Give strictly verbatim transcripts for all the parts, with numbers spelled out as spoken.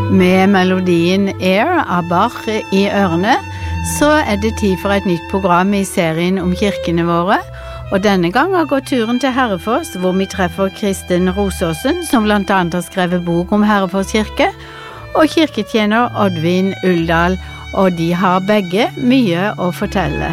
Med melodien Air av Bach i ørene, så er det tid for et nytt program i serien om kirkene våre, og denne gangen går turen til Herrefoss, hvor vi treffer Kristin Rosåsen, som blant annet har skrevet bok om Herrefoss kirke, og kirketjener Oddvin Uldal, og de har begge mye å fortelle.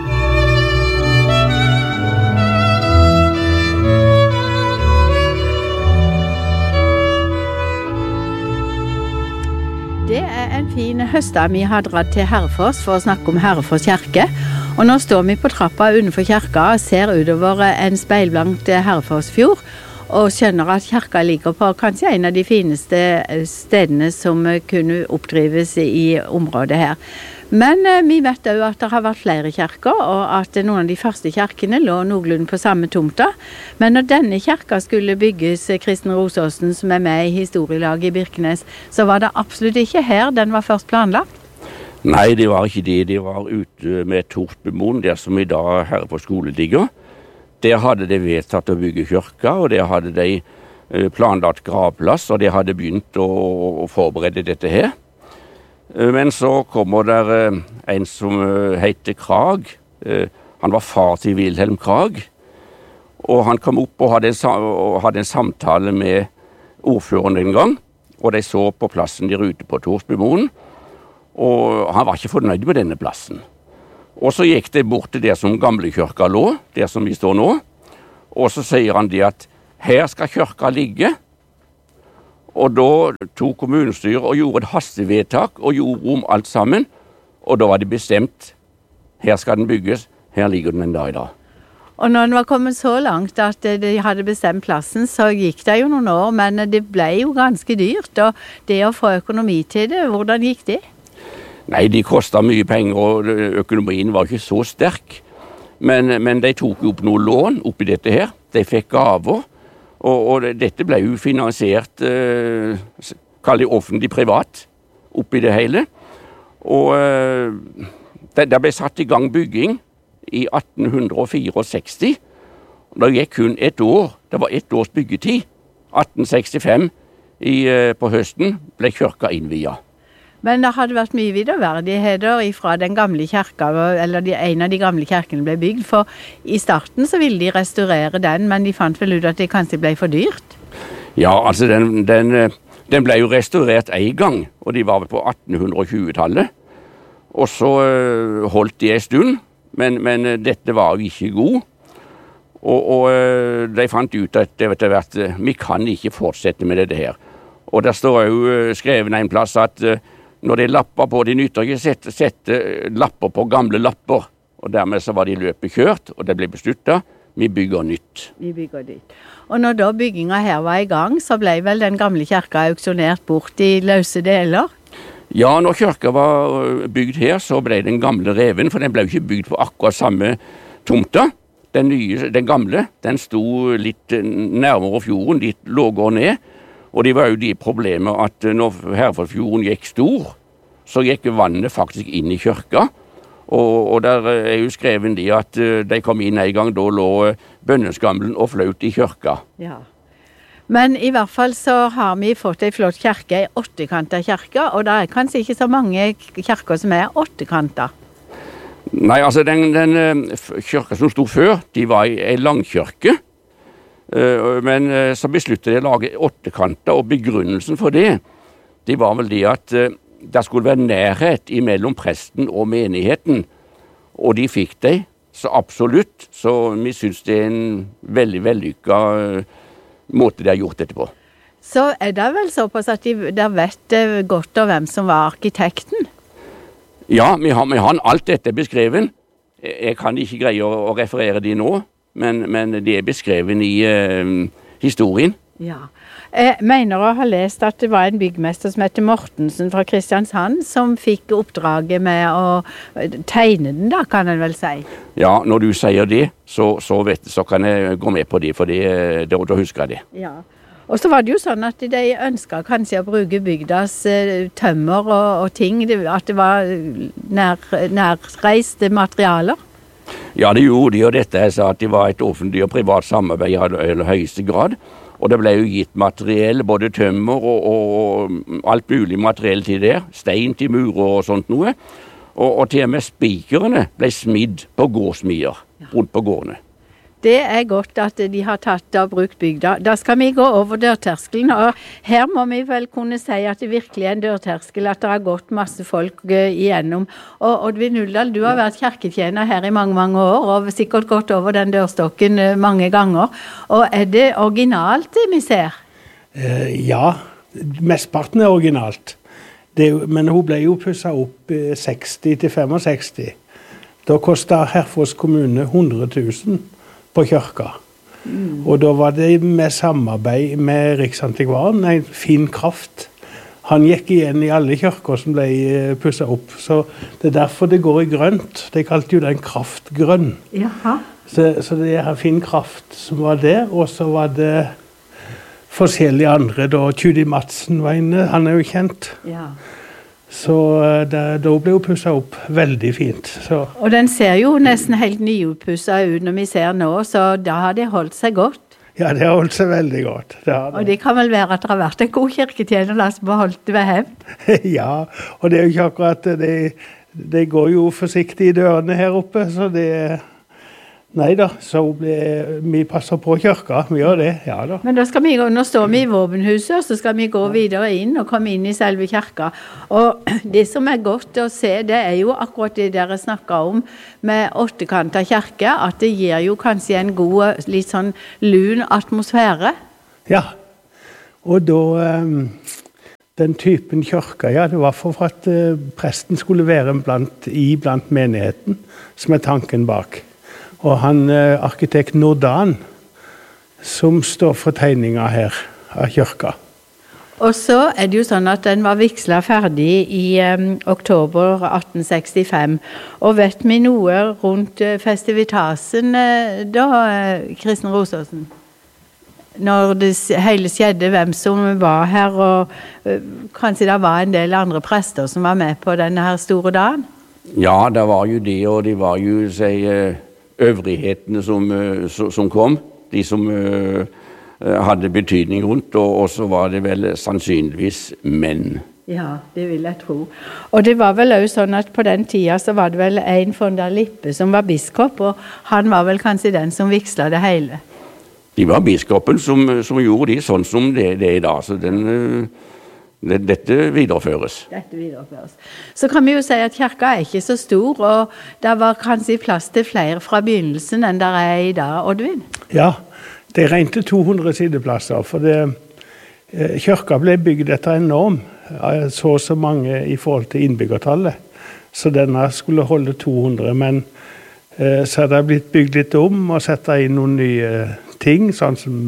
Det er en fin høstdag vi har dratt til Herrefoss for å snakke om Herrefoss kirke, og nå står vi på trappa utenfor kirka og ser utover en speilblankt Herrefossfjord, og skjønner at kirka ligger på kanskje en av de fineste stedene som kunne oppdrives i området her. Men eh, vi vet jo at det har vært flere kirker, og at noen av de første kirkene lå noenlunde på samme tomta. Men når denne kirka skulle bygges, Kristin Rosåsen, som er med i historielaget i Birkenes, så var det absolutt ikke her den var først planlagt? Nei, det var ikke det. Det var ute med Torsbymoen, der som i dag Herrefoss skole ligger. Der hadde de vedtatt å bygge kirka, og der hadde de planlagt gravplass, og de hadde begynt å, å forberede dette her. Men så kommer der en som heter Krag. Han var far til Wilhelm Krag, og han kom opp og hadde en, og hadde en samtale med ordføreren en gang, og de så på plassen der ute på Torsbymoen, og han var ikke fornøyd med denne plassen. Og så gikk det bort til der som gamle kirka lå, der som vi står nå, og så sier han det at her skal kirka ligge. Og da tok kommunestyret og gjorde et hastevedtak og gjorde om alt sammen, og da var det bestemt, her skal den bygges, her ligger den en dag i dag. Og når den var kommet så langt at de hadde bestemt plassen, så gikk det jo noen år, men det ble jo ganske dyrt, og det å få økonomi til det, hvordan gikk det? Nei, de kostet mye penger, og økonomien var ikke så sterk. Men, men de tok opp noe lån oppi dette her. De fikk gaver, og, og dette ble jo finansiert, eh, kall det offentlig-privat, oppi det hele. Og eh, det, det ble satt i gang bygging i atten sekstifire. Det gikk kun ett år. Det var ett års byggetid. atten sekstifem i, eh, på høsten ble kirka innviet. Men det hadde vært mye videreverdigheter fra den gamle kirka, eller de, en av de gamle kirkene ble bygd, for i starten så ville de restaurere den, men de fant vel ut at det kanskje ble for dyrt? Ja, altså den, den, den ble jo restaurert en gang, og de var vel på atten tjue-tallet, og så holdt de en stund, men, men dette var jo ikke god, og, og de fant ut at det vet jeg, at vi kan ikke fortsette med dette her. Og der står jo skrevet en plass at når de lapper på, de nytter ikke sette, sette lapper på gamle lapper, og dermed så var de løpet kjørt, og det ble besluttet, vi bygger nytt. Vi bygger nytt. Og når da bygginga her var i gang, så ble vel den gamle kirka auksjonert bort i løse deler? Ja, når kirka var bygd her, så ble den gamle reven, for den ble jo ikke bygd på akkurat samme tomta. Den, nye, den gamle, den sto litt nærmere fjorden, litt lågere ned, og det var jo de problemer at når Herrefossfjorden gikk stor, så gikk vannet faktisk inn i kirka. Og, og der er jo skrevet det at de kom inn en gang, da lå bønneskamlen og fløt i kirka. Ja. Men i hvert fall så har vi fått en flott kirke, en åttekanta kirke, og det er kanskje ikke så mange kirker som er åttekanta. Nei, altså den, den kirka som stod før, de var en langkirke. Men så besluttet de å lage åttekanter, og begrunnelsen for det, det var vel det at det skulle være nærhet mellom presten og menigheten, og de fikk det, så absolutt, så vi synes det er en veldig vellykket måte de har gjort dette på. Så er det vel såpass at de der vet godt om hvem som var arkitekten? Ja, vi har, vi har alt dette beskrevet. Jeg kan ikke greie å, å referere de nå, Men, men det er beskrevet i uh, historien. Ja. Jeg mener å ha lest at det var en byggmester som heter Mortensen fra Kristiansand, som fikk oppdraget med å tegne den da, kan en vel si. Ja, når du sier det, så, så, vet, så kan jeg gå med på det, for det, da, da husker jeg det. Ja. Og så var det jo sånn at de ønsket kanskje å bruke bygdas uh, tømmer og, og ting, at det var nær, nærreiste materialer. Ja, det gjorde de, og dette jeg sa at det var et offentlig og privat samarbeid i aller høyeste grad. Og det ble jo gitt materiell, både tømmer og, og alt mulig materiell til det. Stein til murer og sånt noe. Og, og til og med spikerne ble smidd på gårdsmier rundt på gårdene. Det er godt at de har tatt og brukt bygda. Da skal vi gå over dørterskelen, og her må vi vel kunne si at det virkelig er en dørterskel, at det har gått masse folk igjennom. Og Oddvin Uldal, du har vært kirketjener her i mange, mange år, og sikkert gått over den dørstokken mange ganger. Og er det originalt det vi ser? Uh, ja, mestparten er originalt. Det, men hun ble jo pusset opp seksti til sekstifem. Da kostet Herfoss kommune hundre tusen på kirka. Mm. Og da var det med samarbeid med Riksantikvaren, en fin kraft. Han gikk igjen i alle kirker som ble pusset opp, så det er derfor det går i grønt. De kalte jo den kraftgrønn. Jaha. Så, så det er en fin kraft som var der, og så var det forskjellige andre, da Tjudi Madsen var inne, han er jo kjent. Ja. Så da, da ble hun pusset opp veldig fint. Så. Og den ser jo nesten helt nyuppusset ut når vi ser nå, så da har det holdt seg godt. Ja, det har holdt seg veldig godt. Det det. Og det kan vel være at det har vært en god kirketjener som har holdt det ved hevn? Ja, og det er jo ikke akkurat, det, det går jo forsiktig i dørene her oppe, så det nei da, så ble, vi passer på kirka, vi gjør det, ja da. Men da skal vi gå, nå står vi i våbenhuset, så skal vi gå videre inn og komme inn i selve kirka. Og det som er godt å se, det er jo akkurat det dere snakket om med åttekantet kirke, at det gir jo kanskje en god, litt sånn lun atmosfære. Ja, og da, den typen kirka, ja, det var for at presten skulle være blant, i blant menigheten, som er tanken bak. Og han arkitekt Nordan, som står for tegninga her av kirka. Og så er det jo sånn at den var vigslet ferdig i um, oktober atten sekstifem. Og vet vi noe rundt uh, festivitasen uh, da, uh, Kristen Rosåsen? Når det hele skjedde, hvem som var her, og uh, kanskje det var en del andre prester som var med på denne her store dagen? Ja, det var jo det, og det var jo, sier uh... øvrighetene som, som kom, de som uh, hadde betydning rundt, og, og så var det vel sannsynligvis menn. Ja, det vil jeg tro. Og det var vel også sånn at på den tida så var det vel en von der Lippe som var biskop, og han var vel kanskje den som vigslet det hele. De var biskopen som, som gjorde det sånn som det, det er i dag, så den... Uh, Dette videreføres. Dette videreføres. Så kan vi jo si at kirka er ikke så stor, og det var kanskje plass til flere fra begynnelsen enn der er i dag, Oddvin? Ja, det regnet to hundre sideplasser, for det, kirka ble bygd etter en norm, så så mange i forhold til innbyggertallet. Så denne skulle holde to hundre, men så er det blitt bygd litt om og sett inn noen nye ting, sånn som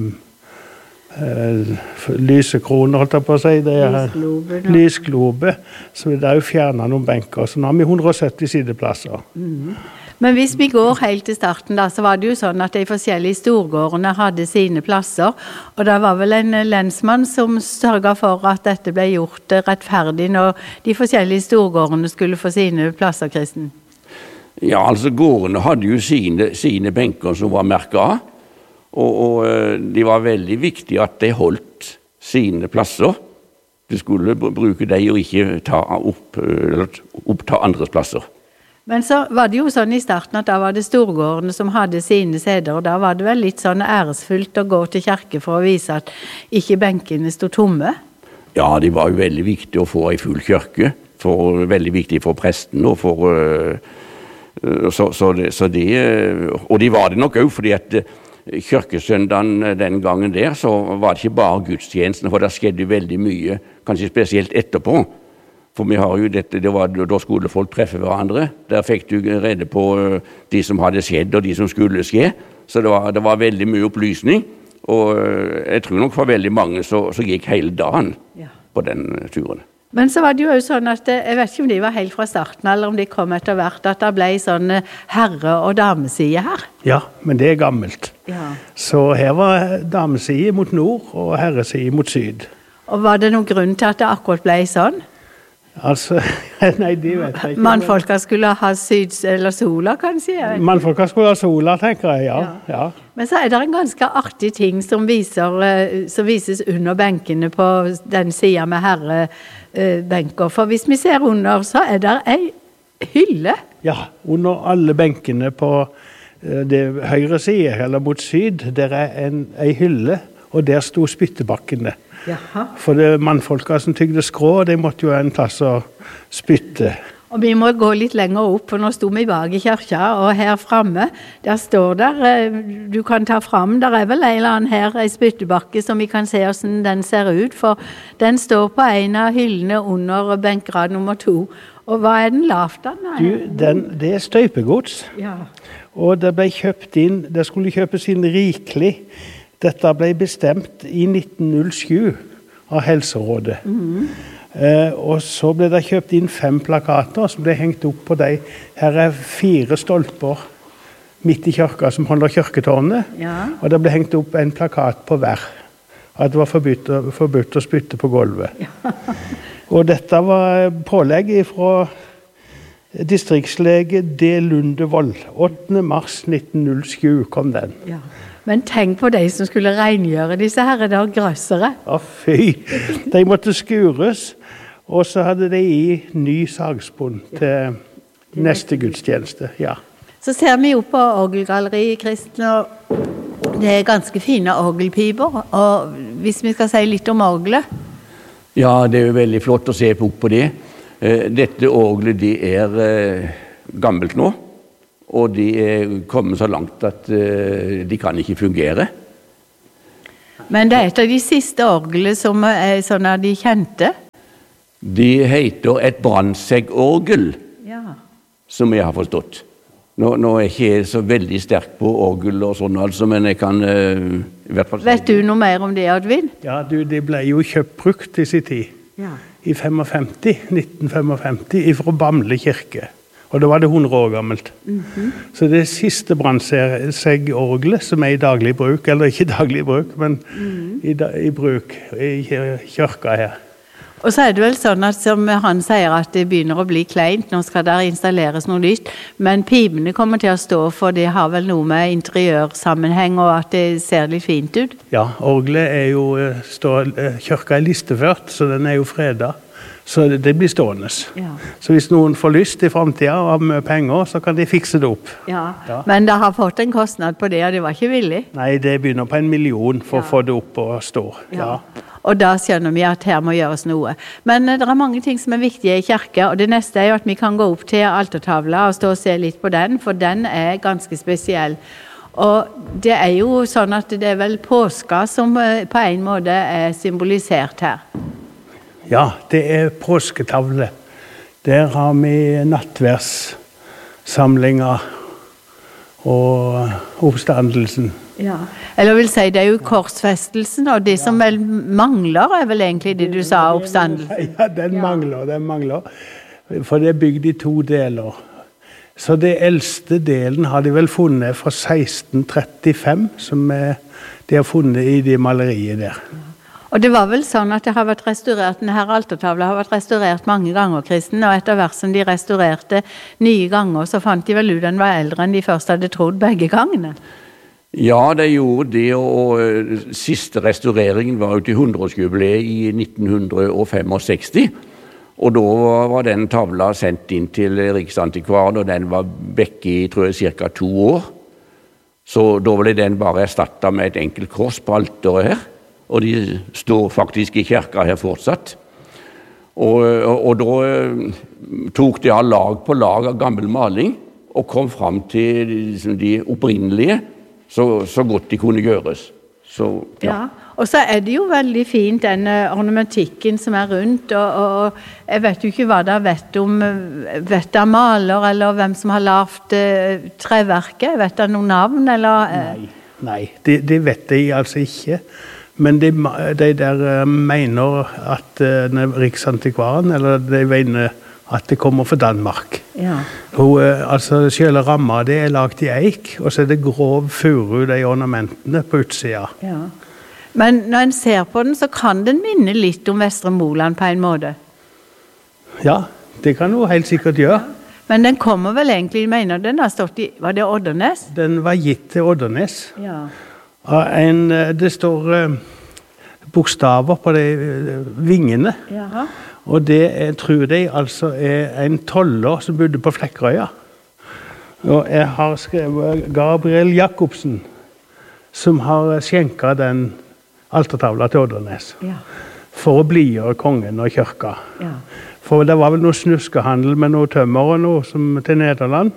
Uh, lysekroner, holdt jeg på å si. Det er lysglobe, lysglobe, så det er jo fjernet noen benker, så nå har vi hundre og sytti sideplasser. Mm. Men hvis vi går helt til starten da, så var det jo sånn at de forskjellige storgårdene hadde sine plasser, og det var vel en lensmann som sørget for at dette ble gjort rettferdig når de forskjellige storgårdene skulle få sine plasser, Kristen? Ja, altså gårdene hadde jo sine, sine benker som var merket av, Og, og det var veldig viktig at de holdt sine plasser. De skulle bruke dem og ikke ta opp, eller oppta andres plasser. Men så var det jo sånn i starten at da var det storgårdene som hadde sine steder, og da var det vel litt sånn æresfullt å gå til kirke for å vise at ikke benkene stod tomme? Ja, det var jo veldig viktig å få en full kirke. For, veldig viktig for presten og for... Så, så det, så det, og det var det nok også fordi at kirkesøndagen den gangen der, så var det ikke bare gudstjenestene, for det skjedde veldig mye, kanskje spesielt etterpå. For vi har jo dette, det var, da skulle folk treffe hverandre. Der fikk du rede på de som hadde skjedd og de som skulle skje. Så det var, det var veldig mye opplysning, og jeg tror nok for veldig mange så, så gikk hele dagen ja. På den turen. Men så var det jo sånn at, jeg vet ikke om de var helt fra starten, eller om de kom etter hvert, at det ble sånn herre- og dameside her. Ja, men det er gammelt. Ja. Så her var dameside mot nord og herreside mot syd. Og var det noen grunn til at det akkurat ble sånn? Altså, nei, det vet jeg ikke. Mannfolka skulle ha syd, eller sola, kanskje? Mannfolka skulle ha sola, tenker jeg, ja. ja. ja. Men så er det en ganske artig ting som, viser, som vises under benkene på den siden med herrebenker. For hvis vi ser under, så er det en hylle. Ja, under alle benkene på det høyre side, eller mot syd, der er en, en hylle, og der sto spyttebakkene. Jaha. For det mannfolka som tygde skrå, de måtte jo ha en plass å spytte. Og vi må gå litt lenger opp, for nå sto vi bak i kirka, og her fremme, der står der, du kan ta fram, der er vel en eller annen her, en spyttebakke, som vi kan se hvordan den ser ut, for den står på en av hyllene under benkrad nummer to. Og hva er den lavt da? Du, den, det er støypegods, ja. Og det ble kjøpt inn, det skulle kjøpes inn rikelig. Dette ble bestemt i nitten null sju av Helserådet. Mm. Eh, og så ble det kjøpt inn fem plakater som ble hengt opp på deg. Her er fire stolper midt i kirka som holder kirketårnet. Ja. Og det ble hengt opp en plakat på hver. At det var forbudt, forbudt å spytte på gulvet. Ja. Og dette var pålegg fra distriktslege D. Lundevold. åttende mars nitten null sju kom den. Ja. Men tenk på de som skulle rengjøre disse her der grøssere. Ja, fy. De måtte skures, og så hadde de i ny sagspon til neste gudstjeneste. Ja. Så ser vi opp på orgelgalleriet, Kristen, og det er ganske fine orgelpiper. Og hvis vi skal si litt om orgelet? Ja, det er jo veldig flott å se opp på det. Dette orgelet, det er gammelt nå. Og de er kommet så langt at uh, de kan ikke fungere. Men det er et av de siste orgelene som er sånn at de kjente? De heter et brannseggorgel, ja. Som jeg har forstått. Nå, nå er jeg ikke så veldig sterk på orgel og sånn, altså, men jeg kan uh, i hvert fall... Vet du noe mer om det, Edvin? Ja, du, det ble jo kjøpt brukt i sin tid. Ja. I nitten femtifem, fra Bamble kirke. Og da var det hundre år gammelt. Mm-hmm. Så det siste brannseggorgelet som er i daglig bruk, eller ikke i daglig bruk, men mm. i, da, i bruk i kirka her. Og så er det vel sånn at som han sier at det begynner å bli kleint, nå skal der installeres noe nytt, men pipene kommer til å stå, for det har vel noe med interiørsammenheng og at det ser litt fint ut? Ja, orgelet er jo, står, kirka er listeført, så den er jo fredet. Så det blir stående. Ja. Så hvis noen får lyst i fremtiden og har mye penger, så kan de fikse det opp. Ja. Ja. Men det har fått en kostnad på det, og det var ikke villig? Nei, det begynner på en million for ja. Å få det opp og stå. Ja. Ja. Og da skjønner vi at her må gjøres noe. Men det er mange ting som er viktige i kirke, og det neste er jo at vi kan gå opp til altertavla og stå og se litt på den, for den er ganske spesiell. Og det er jo sånn at det er vel påska som på en måte er symbolisert her. Ja, det er påsketavle. Der har vi nattverdssamlinger og oppstandelsen. Ja, eller vil si det er jo korsfestelsen, og det som vel mangler er vel egentlig det du sa, oppstandelsen. Ja, den mangler, den mangler. For det er bygd i to deler. Så det eldste delen har de vel funnet fra seksten trettifem, som er, de har funnet i de maleriet der. Og det var vel sånn at det har vært restaurert, denne her altertavla har vært restaurert mange ganger, Kristen, og etter hvert som de restaurerte nye ganger, så fant de vel ut den var eldre enn de først hadde trodd begge gangene. Ja, det gjorde det, og siste restaureringen var jo til hundreårsjubileet i nitten sekstifem, og da var den tavla sendt inn til Riksantikvaren, og den var vekke i, tror jeg, cirka to år. Så da ble den bare erstattet med et enkelt kors på alteret her. Og de står faktisk i kirka her fortsatt. Og, og, og da tok de av lag på lag av gammel maling, og kom fram til liksom, de opprinnelige, så, så godt de kunne gjøres. Så, ja. Ja, og så er det jo veldig fint, den ornamentikken som er rundt, og, og jeg vet jo ikke hva det vet om, vet det maler, eller hvem som har lavt uh, treverket, vet det noen navn, eller? Uh... Nei, nei det, det vet de altså ikke. Men de, de der mener at uh, Riksantikvaren, eller de mener at det kommer fra Danmark. Ja. Hun, uh, altså Selve ramma, det er lagt i eik, og så er det grov furu, de ornamentene på utsida. Ja. Men når en ser på den, så kan den minne litt om Vestre Moland på en måte? Ja, det kan du helt sikkert gjøre. Men den kommer vel egentlig, mener den har stått i, var det Oddernes? Den var gitt til Oddernes. Ja. En, det står uh, bokstaver på de uh, vingene. Jaha. Og det er, tror jeg altså er en toller som bodde på Flekkerøya. Og jeg har skrevet Gabriel Jakobsen, som har skjenket den altertavla til Oddernes. Ja. For å blidgjøre kongen og kirka. Ja. For det var vel noe snuskehandel med noe tømmer og noe som, til Nederland.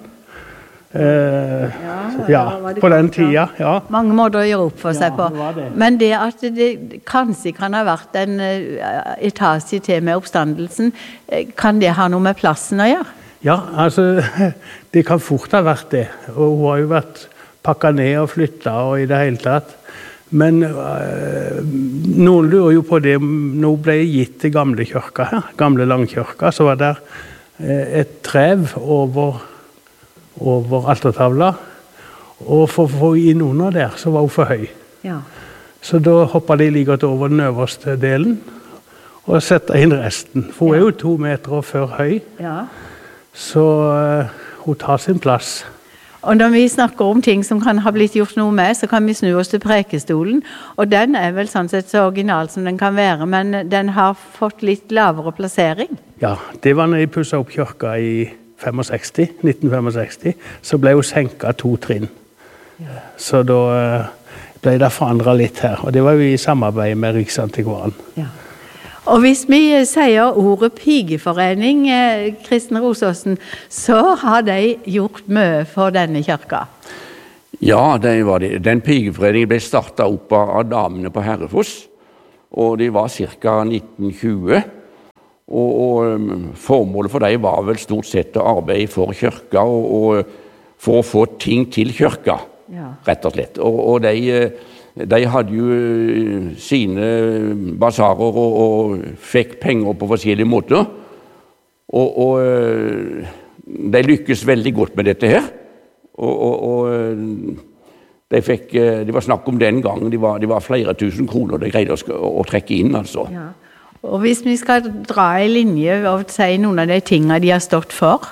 Eh, ja, ja på den tida, ja. Mange måter å gjøre opp for seg på. Ja, det det. Men det at det kanskje kan ha vært en etasje til med oppstandelsen, kan det ha noe med plassen å gjøre? Ja, altså, det kan fort ha vært det. Og hun har jo vært pakket ned og flyttet og i det hele tatt. Men øh, noen lurer jo på det, når hun ble gitt til gamle kirka her, gamle langkirka, så var der øh, et trev over, over altertavla, og for å få inn under der, så var hun for høy. Ja. Så da hoppet de like over den øverste delen, og sette inn resten. For hun er jo to meter og før høy, Ja. så øh, hun tar sin plass. Og når vi snakker om ting som kan ha blitt gjort noe med, så kan vi snu oss til prekestolen. Og den er vel sånn sett så original som den kan være, men den har fått litt lavere plassering. Ja, det var når jeg pusset opp kirka i nitten sekstifem, så ble hun senket to trinn. Ja. Så da ble det forandret litt her, og det var vi i samarbeid med Riksantikvaren. Ja. Og hvis vi sier ordet pigeforening, Kristen Rosåsen, så har de gjort mye for denne kirka. Ja, det var det. Den pigeforeningen ble startet opp av damene på Herrefoss, og de var ca. nitten tjue. Og, og formålet for dem var vel stort sett å arbeide for kirka, og, og for å få ting til kirka, ja. Rett og slett. Og, og de... De hadde jo sine basarer og, og fikk penger på forskjellige måter. Og, og de lykkes veldig godt med dette her. Og, og, og de, fikk, de var snakk om den gangen, de var, de var flere tusen kroner de greide å, å trekke inn, altså. Ja. Og hvis vi skal dra i linje og si noen av de tingene de har stått for,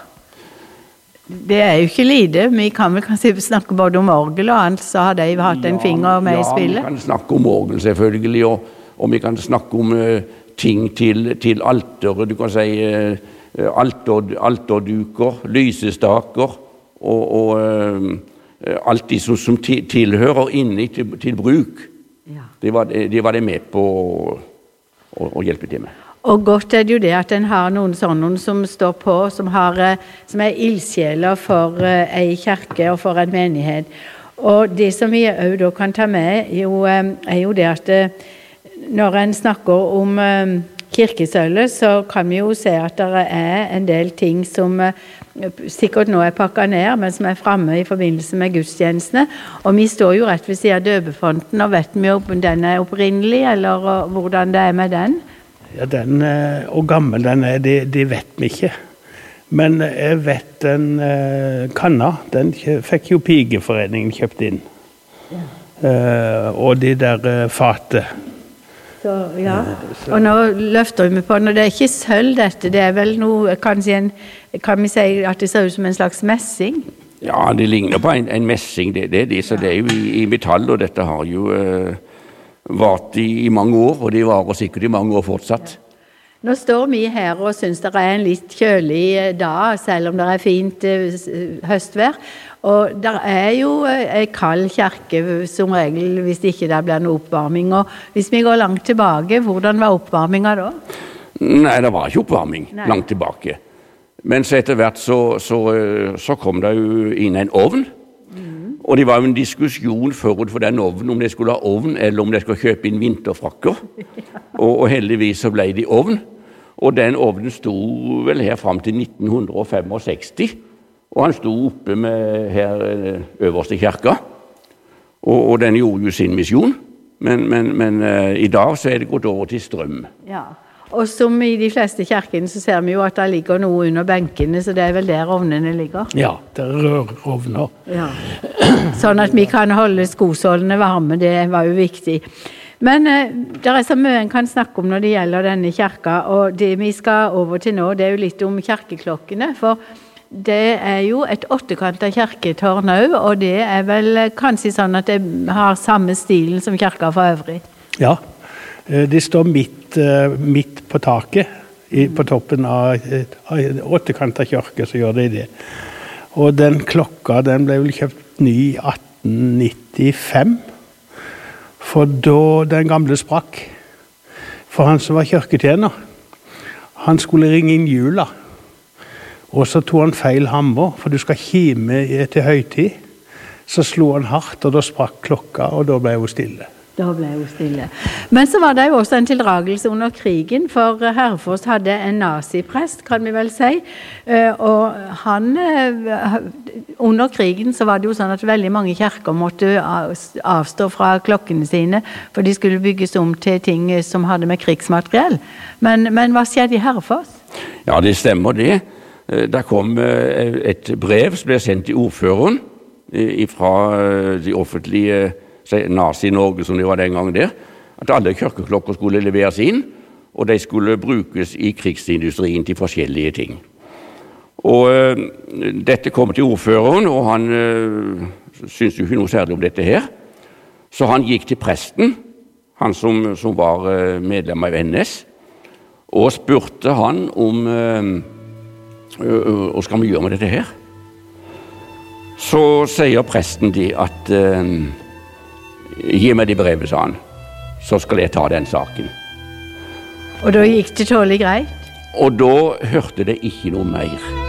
det er jo ikke lite. Vi kan vel kanskje snakke både om orgel og annet, så har de hatt en finger med ja, i spillet. Ja, vi kan snakke om orgel selvfølgelig, og, og vi kan snakke om uh, ting til, til alteret. Du kan si uh, alter, alterduker, lysestaker, og, og uh, alt de som, som tilhører inni til, til bruk. Ja. Det var de var det med på å, å, å hjelpe til med. Og godt er det jo det at en har noen sånne som står på, som, har, som er ildsjeler for en kirke og for en menighet. Og det som vi også da kan ta med, jo, er jo det at når en snakker om kirkesøyler, så kan vi jo se at det er en del ting som sikkert nå er pakket ned, men som er fremme i forbindelse med gudstjenestene. Og vi står jo rett ved siden av døbefonten, og vet vi om den er opprinnelig, eller hvordan det er med den? Ja, den, og gammel den er, det, det vet vi ikke. Men jeg vet den kanna, den fikk jo pigeforeningen kjøpt inn. Ja. Uh, og de der uh, fatet. Så, ja. Og nå løfter vi på, når det er ikke sølv dette, det er vel noe, kanskje en, kan vi si at det ser ut som en slags messing? Ja, det ligner på en, en messing, det, det, det, så det er jo i, i metall, og dette har jo... Uh, vart i, i mange år, og de varer sikkert i mange år fortsatt. Ja. Nå står vi her og synes det er en litt kjølig dag, selv om det er fint uh, høstvær. Og det er jo en kald kirke som regel hvis det ikke der blir noe oppvarming. Og hvis vi går langt tilbake, hvordan var oppvarmingen da? Nei, det var ikke oppvarming Nei. langt tilbake. Men så etter hvert så, så, så kom det jo inn en ovn. Og det var jo en diskusjon forut for den ovnen, om de skulle ha ovn, eller om de skulle kjøpe inn vinterfrakker. Og, og heldigvis så ble de ovn. Og den ovnen stod vel her frem til nitten sekstifem. Og han stod oppe med her øverste kirka. Og, og den gjorde jo sin misjon. Men, men, men uh, i dag så er det gått over til strøm. Ja. Og som i de fleste kirkene så ser vi jo at det ligger noe under benkene, så det er vel der ovnene ligger. Ja, det er rørovner. Ja. Sånn at vi kan holde skosålene varme, det var jo viktig. Men eh, det er så mye en kan snakke om når det gjelder denne kirka, og det vi skal over til nå, det er jo litt om kirkeklokkene, for det er jo et åttekantet kirketårn også, og det er vel kanskje sånn at det har samme stilen som kirka for øvrig. Ja, de står midt, midt på taket, på toppen av åttekantet kirke, så gjør de det. Og den klokka, den ble vel kjøpt ny i atten nittifem, for da den gamle sprakk. For han som var kirketjener, han skulle ringe inn jula, og så tog han feil hammer, for du skal kime til høytid. Så slo han hardt, og da sprakk klokka, og da ble hun stille. Da ble hun stille. Men så var det jo også en tildragelse under krigen, for Herrefoss hadde en naziprest, kan vi vel si, og han, under krigen så var det jo sånn at veldig mange kirker måtte avstå fra klokkene sine, for de skulle bygges om til ting som hadde med krigsmateriell. Men, men hva skjedde i Herrefoss? Ja, det stemmer det. Der kom et brev som ble sendt til ordføreren fra de offentlige Nazi-Norge, som det var den gangen der, at alle kirkeklokker skulle leveres inn, og de skulle brukes i krigsindustrien til forskjellige ting. Og uh, dette kom til ordføreren, og han uh, syntes jo ikke noe særlig om dette her. Så han gikk til presten, han som, som var uh, medlem av N S, og spurte han om uh, uh, hva skal vi gjøre med dette her? Så sier presten de at uh, gi meg de brevet, sa han, så skal jeg ta den saken. Og da gikk det tålig greit? Og da hørte det ikke noe mer.